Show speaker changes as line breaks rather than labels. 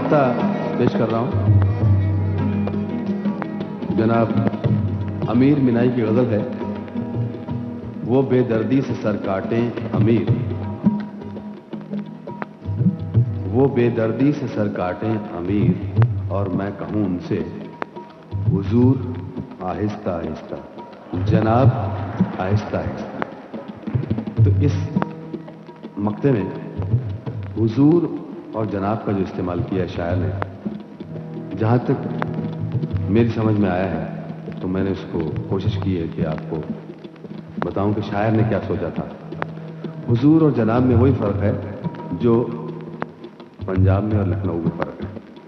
आहिस्ता पेश कर रहा हूं। जनाब अमीर मिनाई की गजल है, वो बेदर्दी से सर काटें अमीर, वो बेदर्दी से सर काटें अमीर, और मैं कहूं उनसे हुजूर आहिस्ता आहिस्ता, जनाब आहिस्ता आहिस्ता। तो इस मक्ते में हुजूर और जनाब का जो इस्तेमाल किया शायर ने, जहां तक मेरी समझ में आया है, तो मैंने उसको कोशिश की है कि आपको बताऊं कि शायर ने क्या सोचा था। हुजूर और जनाब में वही फर्क है जो पंजाब में और लखनऊ में फर्क